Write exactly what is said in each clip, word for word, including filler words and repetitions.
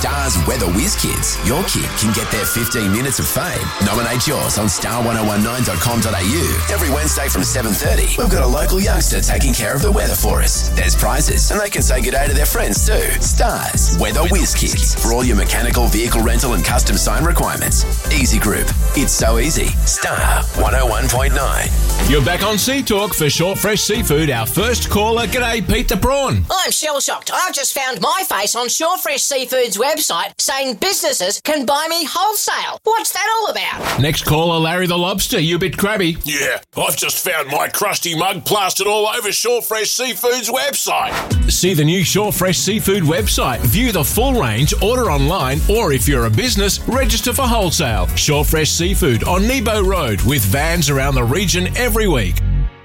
Star's Weather Whiz Kids. Your kid can get their fifteen minutes of fame. Nominate yours on star ten nineteen dot com dot a u. Every Wednesday from seven thirty, we've got a local youngster taking care of the weather for us. There's prizes, and they can say good day to their friends too. Stars Weather Whiz Kids. For all your mechanical, vehicle rental and custom sign requirements. Easy Group. It's so easy. Star one oh one point nine. You're back on Sea Talk for Short Fresh Seafood. Our first caller. G'day, Pete the Prawn. I'm shell-shocked. I've just found my face on Short Fresh Seafood's website saying businesses can buy me wholesale. What's that all about? Next caller, Larry the Lobster. You a bit crabby? Yeah, I've just found my crusty mug plastered all over Short Fresh Seafood's website. See the new Short Fresh Seafood website. View the full range, order online, or if you're a business, register for wholesale. Short Fresh Seafood on Nebo Road with vans around the region every week.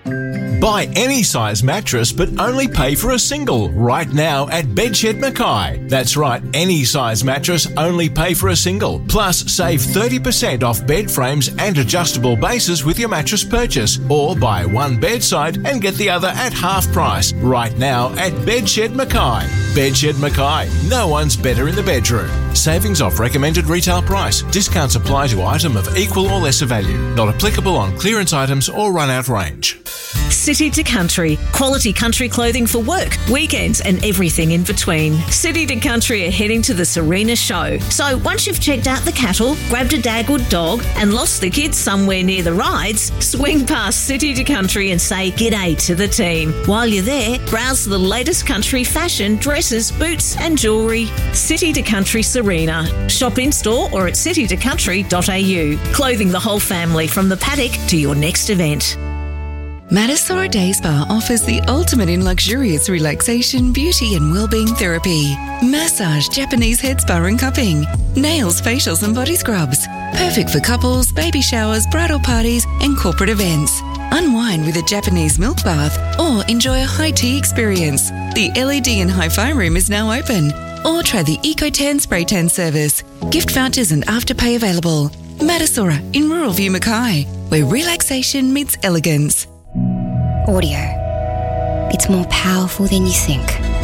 Buy any size mattress but only pay for a single right now at Bedshed Mackay. That's right, any size mattress, only pay for a single. Plus, save thirty percent off bed frames and adjustable bases with your mattress purchase. Or buy one bedside and get the other at half price right now at Bedshed Mackay. Bedshed Mackay. No one's better in the bedroom. Savings off recommended retail price. Discounts apply to item of equal or lesser value. Not applicable on clearance items or run out range. City to Country. Quality country clothing for work, weekends and everything in between. City to Country are heading to the Serena show. So once you've checked out the cattle, grabbed a dagwood dog and lost the kids somewhere near the rides, swing past City to Country and say g'day to the team. While you're there, browse the latest country fashion, dresses, boots and jewellery. City to Country Serena. Shop in store or at city to country dot a u. Clothing the whole family from the paddock to your next event. Madisora Day Spa offers the ultimate in luxurious relaxation, beauty and wellbeing therapy. Massage, Japanese head spa and cupping. Nails, facials and body scrubs. Perfect for couples, baby showers, bridal parties and corporate events. Unwind with a Japanese milk bath or enjoy a high tea experience. The L E D and hi-fi room is now open. Or try the EcoTan spray tan service. Gift vouchers and afterpay available. Madisora in Rural View, Mackay, where relaxation meets elegance. Audio. It's more powerful than you think.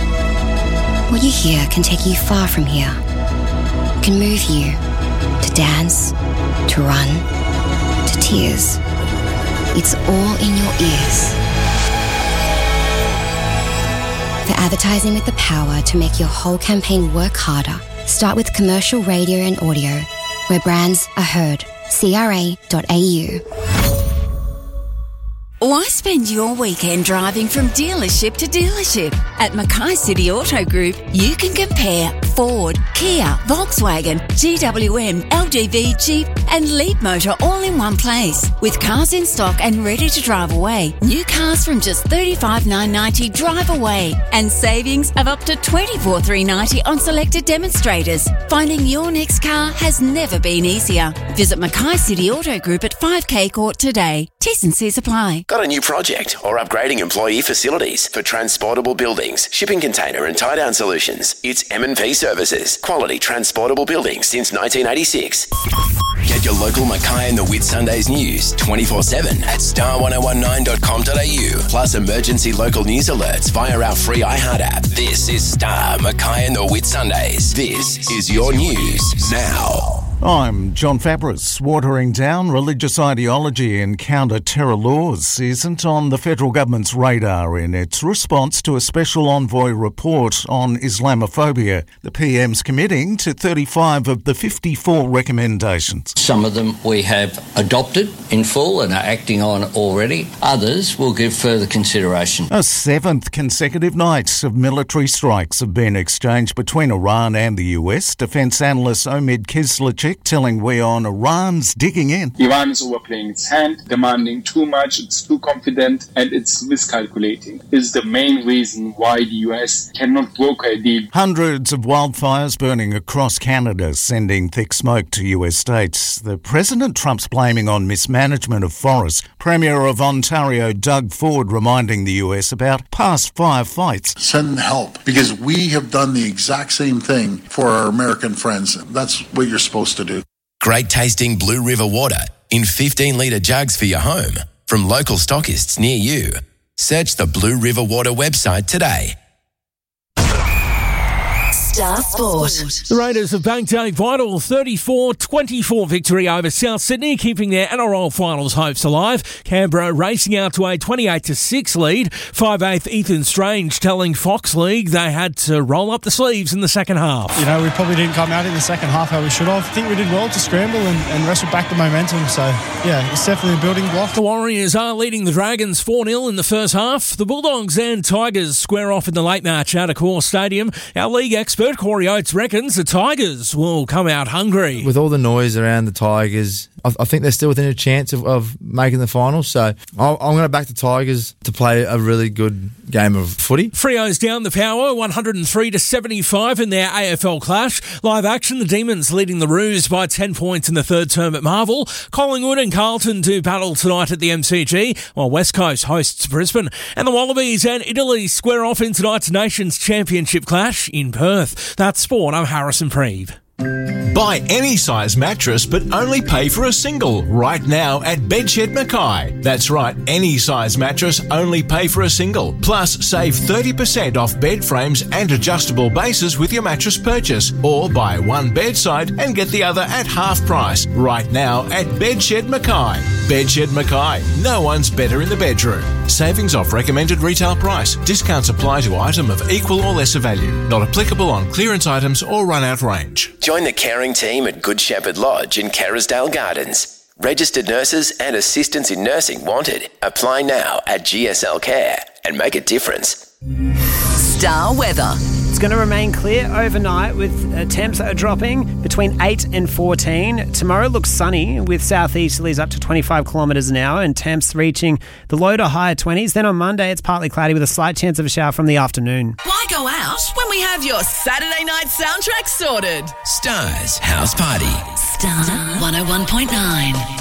What you hear can take you far from here. It can move you to dance, to run, to tears. It's all in your ears. For advertising with the power to make your whole campaign work harder, start with commercial radio and audio, where brands are heard. C R A dot A U. Why spend your weekend driving from dealership to dealership? At Mackay City Auto Group, you can compare Ford, Kia, Volkswagen, G W M, L G V, Jeep and Leapmotor all in one place. With cars in stock and ready to drive away, new cars from just thirty-five thousand nine hundred ninety drive away and savings of up to twenty-four thousand three hundred ninety on selected demonstrators. Finding your next car has never been easier. Visit Mackay City Auto Group at five K Court today. T's and C's apply. Got a new project or upgrading employee facilities for transportable buildings, shipping container and tie-down solutions? It's M and P Services. Quality transportable buildings since nineteen eighty-six. Get your local Mackay and the Whitsundays news twenty-four seven at star ten nineteen dot com dot a u. Plus emergency local news alerts via our free iHeart app. This is Star, Mackay and the Whitsundays. This is your news now. I'm John Fabris. Watering down religious ideology and counter-terror laws isn't on the federal government's radar in its response to a special envoy report on Islamophobia. The P M's committing to thirty-five of the fifty-four recommendations. Some of them we have adopted in full and are acting on already. Others will give further consideration. A seventh consecutive night of military strikes have been exchanged between Iran and the U S. Defence analyst Omid Kislachik telling WION Iran's digging in. Iran is overplaying its hand, demanding too much, it's too confident, and it's miscalculating. This is the main reason why the U S cannot broker a deal. Hundreds of wildfires burning across Canada, sending thick smoke to U S states. The President Trump's blaming on mismanagement of forests. Premier of Ontario Doug Ford reminding the U S about past firefights. Send help, because we have done the exact same thing for our American friends. That's what you're supposed to do. Great tasting Blue River water in fifteen litre jugs for your home from local stockists near you. Search the Blue River Water website today. Star Sport. The Raiders have banked a vital thirty-four twenty-four victory over South Sydney, keeping their N R L finals hopes alive. Canberra racing out to a twenty-eight to six lead. five-eighth Ethan Strange telling Fox League they had to roll up the sleeves in the second half. You know, we probably didn't come out in the second half how we should have. I think we did well to scramble and, and wrestle back the momentum. So, yeah, it's definitely a building block. The Warriors are leading the Dragons four nil in the first half. The Bulldogs and Tigers square off in the late match at Accor Stadium. Our league expert, Corey Oates, reckons the Tigers will come out hungry. With all the noise around the Tigers, I, I think they're still within a chance of, of making the finals. So I'll, I'm going to back the Tigers to play a really good game of footy. Freo's down the power, one hundred three to seventy-five in their A F L clash. Live action, the Demons leading the Roos by ten points in the third term at Marvel. Collingwood and Carlton do battle tonight at the M C G, while West Coast hosts Brisbane. And the Wallabies and Italy square off in tonight's Nations Championship clash in Perth. That's sport. I'm Harrison Preeve. Buy any size mattress but only pay for a single right now at Bedshed Mackay. That's right, any size mattress, only pay for a single. Plus, save thirty percent off bed frames and adjustable bases with your mattress purchase. Or buy one bedside and get the other at half price right now at Bedshed Mackay. Bedshed Mackay, no one's better in the bedroom. Savings off recommended retail price. Discounts apply to item of equal or lesser value. Not applicable on clearance items or run-out range. Join the caring team at Good Shepherd Lodge in Kerrisdale Gardens. Registered nurses and assistants in nursing wanted. Apply now at G S L Care and make a difference. Star weather. It's going to remain clear overnight with uh, temps that are dropping between eight and fourteen. Tomorrow looks sunny with southeasterlies up to twenty-five kilometres an hour and temps reaching the low to higher twenties. Then on Monday, it's partly cloudy with a slight chance of a shower from the afternoon. Why go out when we have your Saturday night soundtrack sorted? Star's House Party. Star one oh one point nine.